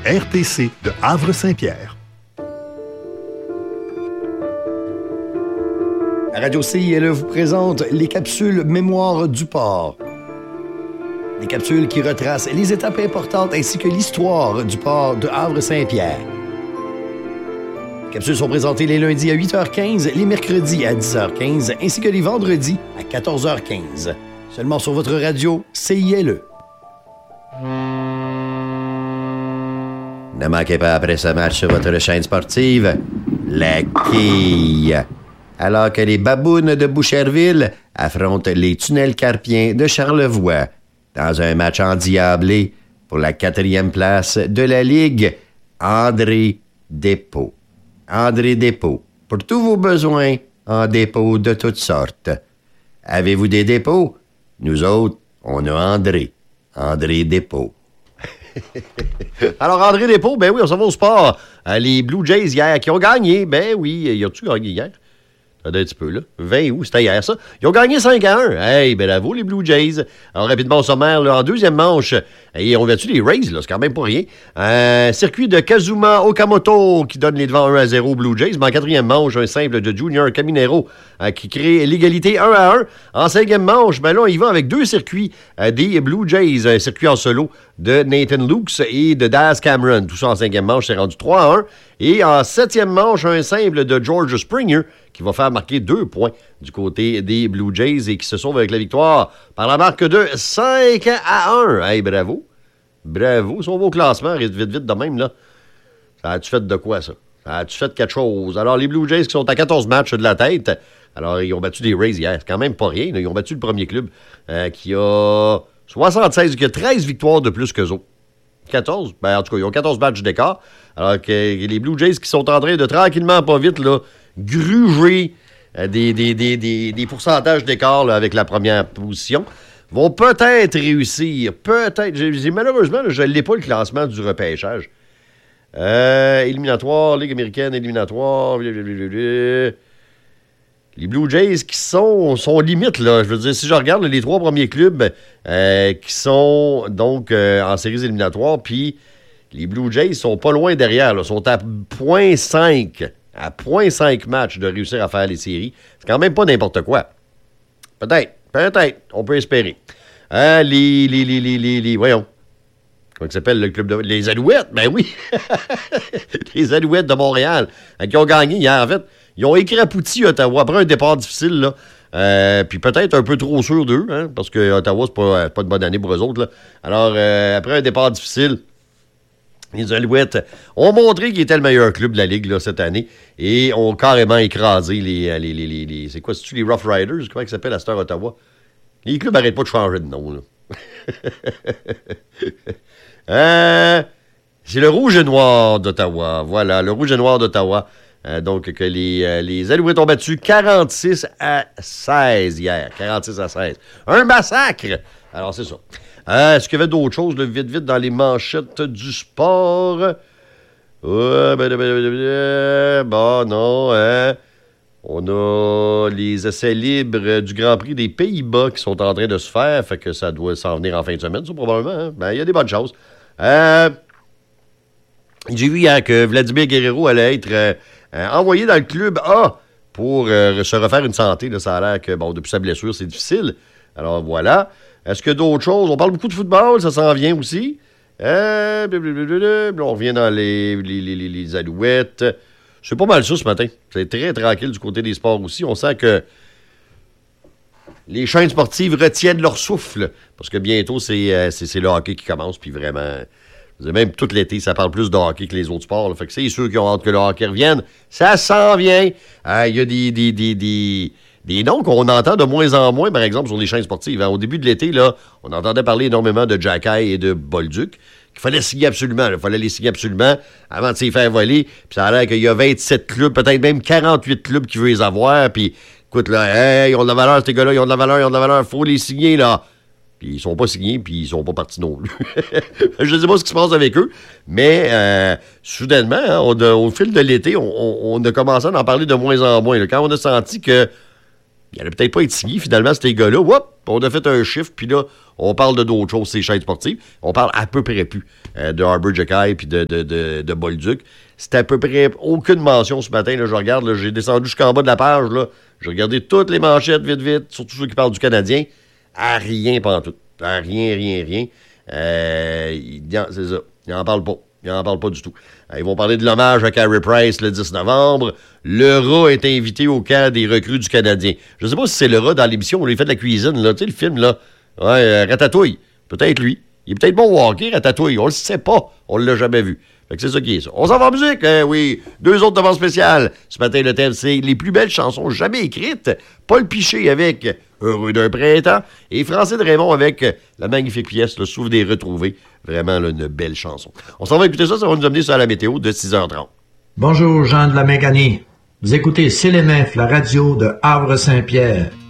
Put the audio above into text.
RTC de Havre-Saint-Pierre. Radio CILE vous présente les capsules Mémoire du port. Des capsules qui retracent les étapes importantes ainsi que l'histoire du port de Havre-Saint-Pierre. Les capsules sont présentées les lundis à 8h15, les mercredis à 10h15 ainsi que les vendredis à 14h15. Seulement sur votre radio CILE. Ne manquez pas après ce match sur votre chaîne sportive, la quille. Alors que les babounes de Boucherville affrontent les tunnels carpiens de Charlevoix dans un match endiablé pour la 4e place de la Ligue, André Despaux. André Despaux, pour tous vos besoins en dépôt de toutes sortes. Avez-vous des dépôts? Nous autres, on a André. André Despaux. Alors, André Despaux, ben oui, on s'en va au sport. Les Blue Jays hier qui ont gagné. Ben oui, y a-tu gagné hier? Un petit peu, là. 20 août, c'était hier, ça. Ils ont gagné 5-1. Hey, bravo, les Blue Jays. Alors, rapidement, au sommaire, là, en deuxième manche, et on va-tu les Rays, là? C'est quand même pas rien. Circuit de Kazuma Okamoto qui donne les devants 1-0 aux Blue Jays. Mais en quatrième manche, un simple de Junior Caminero qui crée l'égalité 1-1. En cinquième manche, ben là, on y va avec deux circuits des Blue Jays. Un circuit en solo de Nathan Lukes et de Daz Cameron. Tout ça en cinquième manche, c'est rendu 3-1. Et en septième manche, un simple de George Springer qui va faire marquer 2 points du côté des Blue Jays et qui se sauve avec la victoire par la marque de 5-1. Hey, bravo. Bravo. Sauve au classement, vite de même, là. Ça a-tu fait de quoi, ça? Ça a-tu fait quelque chose? Alors, les Blue Jays qui sont à 14 matchs de la tête, alors, ils ont battu les Rays hier. C'est quand même pas rien, là. Ils ont battu le premier club qui a 76, qui a 13 victoires de plus qu'eux autres. 14? Ben, en tout cas, ils ont 14 matchs d'écart. Alors que les Blue Jays qui sont en train de tranquillement, pas vite, là, gruger des pourcentages d'écart là, avec la première position, vont peut-être réussir. Peut-être. Malheureusement, là, je ne l'ai pas le classement du repêchage. Éliminatoire, Ligue américaine, éliminatoire. Les Blue Jays qui sont limites, là. Je veux dire, si je regarde les 3 premiers clubs qui sont donc en séries éliminatoires, puis les Blue Jays sont pas loin derrière, là, sont à 0.5. À 0.5 matchs de réussir à faire les séries. C'est quand même pas n'importe quoi. Peut-être, on peut espérer. Voyons. Comment ça s'appelle le club de... Les Alouettes, ben oui. Les Alouettes de Montréal, qui ont gagné hier, en fait. Ils ont écrapouti Ottawa après un départ difficile, là. Puis peut-être un peu trop sûr d'eux, hein, parce que Ottawa, c'est pas une bonne année pour eux autres, là. Alors, après un départ difficile, les Alouettes ont montré qu'ils étaient le meilleur club de la Ligue là, cette année et ont carrément écrasé les c'est quoi, c'est-tu les Rough Riders? Comment ils s'appellent à cette heure Ottawa? Les clubs n'arrêtent pas de changer de nom, là. C'est le Rouge et Noir d'Ottawa. Voilà, le Rouge et Noir d'Ottawa. Donc, que les Alouettes ont battu 46-16 hier. 46-16. Un massacre! Alors, c'est ça. Est-ce qu'il y avait d'autres choses, là, vite, dans les manchettes du sport? Bon, non, hein? On a les essais libres du Grand Prix des Pays-Bas qui sont en train de se faire, fait que ça doit s'en venir en fin de semaine, ça, probablement. Hein? Ben, il y a des bonnes choses. J'ai vu hier que Vladimir Guerrero allait être envoyé dans le club A pour se refaire une santé. Là, ça a l'air que, bon, depuis sa blessure, c'est difficile. Alors, voilà. Est-ce que d'autres choses? On parle beaucoup de football, ça s'en vient aussi. On revient dans les Alouettes. C'est pas mal ça ce matin. C'est très tranquille du côté des sports aussi. On sent que les chaînes sportives retiennent leur souffle. Parce que bientôt, c'est le hockey qui commence. Puis vraiment, même tout l'été, ça parle plus de hockey que les autres sports. Là. Fait que c'est ceux qui ont hâte que le hockey revienne. Ça s'en vient. Il y a des noms qu'on entend de moins en moins, par exemple, sur les chaînes sportives. Au début de l'été, là, on entendait parler énormément de Jacky et de Bolduc, qu'il fallait signer absolument. Il fallait les signer absolument avant de s'y faire voler. Puis ça a l'air qu'il y a 27 clubs, peut-être même 48 clubs qui veulent les avoir. Puis, écoute, là, hey, ils ont de la valeur, ces gars-là, ils ont de la valeur. Faut les signer, là. Puis ils sont pas signés, puis ils sont pas partis non plus. Je ne sais pas ce qui se passe avec eux, mais soudainement, hein, au fil de l'été, on a commencé à en parler de moins en moins. Là. Quand on a senti que il n'allait peut-être pas être signé, finalement, ces gars-là. Whoop, on a fait un chiffre, puis là, on parle de d'autres choses, ces chaînes sportives. On parle à peu près plus de Harbour Jackay puis de Bolduc. C'est à peu près aucune mention ce matin. Là, je regarde, là, j'ai descendu jusqu'en bas de la page. Là, j'ai regardé toutes les manchettes vite, surtout ceux qui parlent du Canadien. À rien pantoute. À rien. C'est ça. Ils n'en parlent pas. Ils n'en parlent pas du tout. Ils vont parler de l'hommage à Carey Price le 10 novembre. Le rat est invité au camp des recrues du Canadien. Je ne sais pas si c'est le rat dans l'émission où il fait de la cuisine. Là. Tu sais, le film, là. Ouais, Ratatouille. Peut-être lui. Il est peut-être bon au hockey, Ratatouille. On le sait pas. On l'a jamais vu. Fait que c'est ça qui est ça. On s'en va en musique, oui. 2 autres demandes spéciales. Ce matin, le thème, c'est les plus belles chansons jamais écrites. Paul Piché avec Heureux d'un printemps et Francine Raymond avec la magnifique pièce Le Souvenir retrouvé. Vraiment, là, une belle chanson. On s'en va écouter ça va nous amener sur la météo de 6h30. Bonjour, Jean de la Mécanique. Vous écoutez CLMF, la radio de Havre-Saint-Pierre.